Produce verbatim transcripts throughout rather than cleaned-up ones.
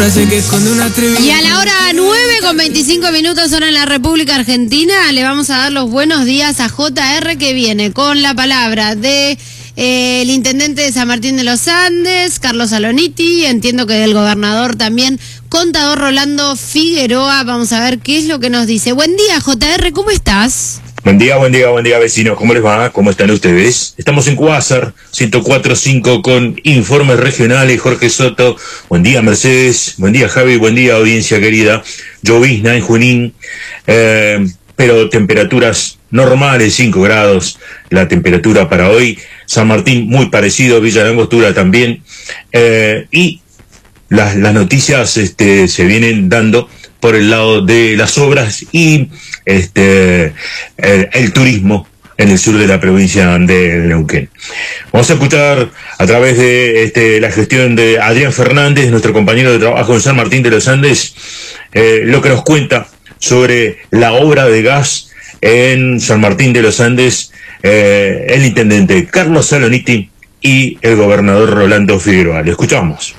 frase que esconde una atrevida. Y a la hora nueve con veinticinco minutos hora en la República Argentina, le vamos a dar los buenos días a J R, que viene con la palabra de eh, el intendente de San Martín de los Andes, Carlos Saloniti, entiendo que del gobernador también, contador Rolando Figueroa. Vamos a ver qué es lo que nos dice. Buen día, J R, ¿cómo estás? Buen día, buen día, buen día, vecinos. ¿Cómo les va? ¿Cómo están ustedes? Estamos en Cuásar, ciento cuatro punto cinco con informes regionales. Jorge Soto. Buen día, Mercedes. Buen día, Javi. Buen día, audiencia querida. Llovizna en Junín, eh, pero temperaturas normales, cinco grados la temperatura para hoy. San Martín muy parecido, Villa de Angostura también. Eh, y las, las noticias este, se vienen dando por el lado de las obras y este el, el turismo en el sur de la provincia de Neuquén. Vamos a escuchar a través de este, la gestión de Adrián Fernández, nuestro compañero de trabajo en San Martín de los Andes, eh, lo que nos cuenta sobre la obra de gas en San Martín de los Andes, eh, el intendente Carlos Saloniti y el gobernador Rolando Figueroa. Le escuchamos.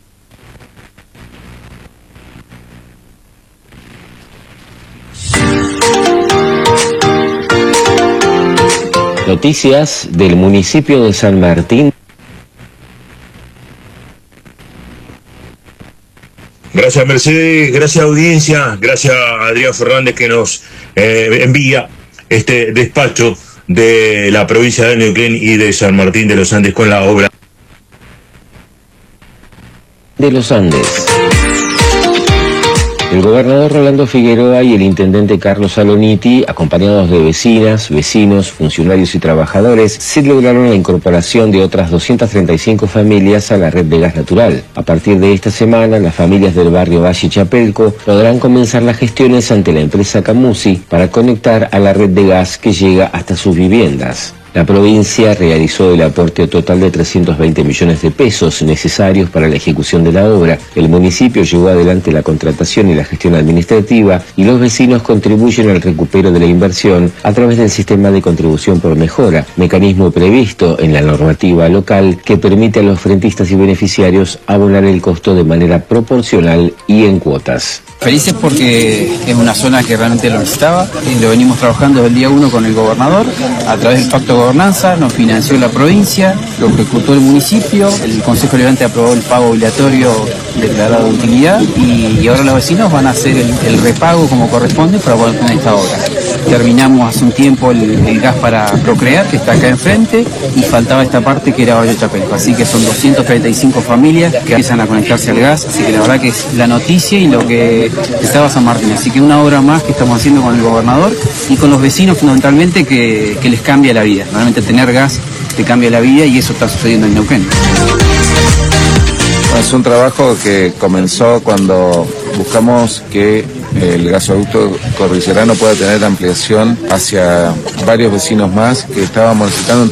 Noticias del municipio de San Martín. Gracias, Mercedes, gracias, audiencia, gracias a Adrián Fernández que nos eh, envía este despacho de la provincia de Neuquén y de San Martín de los Andes con la obra de los Andes. El gobernador Rolando Figueroa y el intendente Carlos Saloniti, acompañados de vecinas, vecinos, funcionarios y trabajadores, se lograron la incorporación de otras doscientas treinta y cinco familias a la red de gas natural. A partir de esta semana, las familias del barrio Valle Chapelco podrán comenzar las gestiones ante la empresa Camusi para conectar a la red de gas que llega hasta sus viviendas. La provincia realizó el aporte total de trescientos veinte millones de pesos necesarios para la ejecución de la obra. El municipio llevó adelante la contratación y la gestión administrativa y los vecinos contribuyen al recupero de la inversión a través del sistema de contribución por mejora, mecanismo previsto en la normativa local que permite a los frentistas y beneficiarios abonar el costo de manera proporcional y en cuotas. Felices porque es una zona que realmente lo necesitaba y lo venimos trabajando desde el día uno con el gobernador a través del pacto de gobernanza, nos financió la provincia, lo ejecutó el municipio, el Consejo Liberante aprobó el pago obligatorio declarado de utilidad y, y ahora los vecinos van a hacer el, el repago como corresponde para poder tener esta obra. Terminamos hace un tiempo el, el gas para procrear, que está acá enfrente, y faltaba esta parte que era Valle Chapelco, así que son doscientas treinta y cinco familias que empiezan a conectarse al gas, así que la verdad que es la noticia y lo que estaba San Martín, así que una obra más que estamos haciendo con el gobernador y con los vecinos fundamentalmente que, que les cambia la vida. Realmente tener gas te cambia la vida y eso está sucediendo en Neuquén. Es un trabajo que comenzó cuando buscamos que el gasoducto cordillerano pueda tener ampliación hacia varios vecinos más que estábamos necesitando.